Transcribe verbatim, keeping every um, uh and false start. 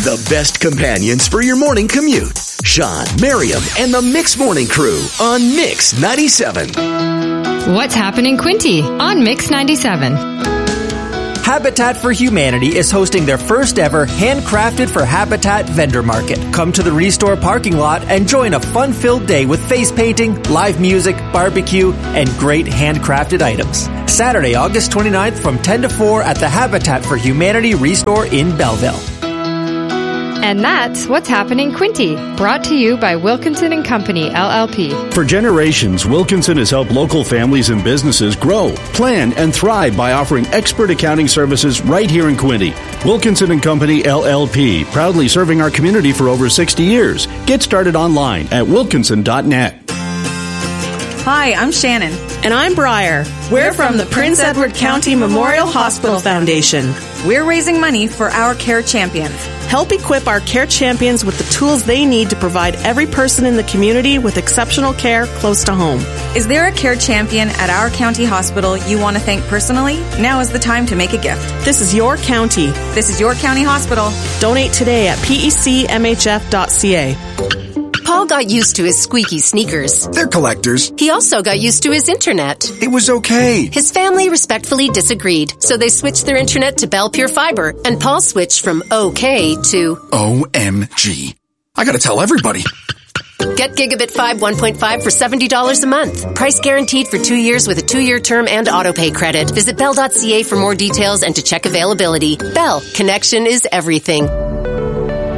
The best companions for your morning commute. Sean, Miriam, and the Mix Morning Crew on Mix ninety-seven. What's happening, Quinty, on Mix ninety-seven. Habitat for Humanity is hosting their first ever Handcrafted for Habitat vendor market. Come to the Restore parking lot and join a fun-filled day with face painting, live music, barbecue, and great handcrafted items. Saturday, August twenty-ninth from ten to four at the Habitat for Humanity Restore in Belleville. And that's What's Happening, Quinty, brought to you by Wilkinson and Company, L L P. For generations, Wilkinson has helped local families and businesses grow, plan, and thrive by offering expert accounting services right here in Quinty. Wilkinson and Company, L L P, proudly serving our community for over sixty years. Get started online at wilkinson dot net. Hi, I'm Shannon. And I'm Briar. We're from the Prince Edward County Memorial Hospital Foundation. We're raising money for our Care Champions. Help equip our Care Champions with the tools they need to provide every person in the community with exceptional care close to home. Is there a Care Champion at our county hospital you want to thank personally? Now is the time to make a gift. This is your county. This is your county hospital. Donate today at P E C M H F dot C A. Paul got used to his squeaky sneakers. They're collectors. He also got used to his internet. It was okay. His family respectfully disagreed, so they switched their internet to Bell Pure Fiber, and Paul switched from okay to O M G. I gotta tell everybody. Get Gigabit five one point five for seventy dollars a month. Price guaranteed for two years with a two-year term and auto-pay credit. Visit bell dot C A for more details and to check availability. Bell, connection is everything.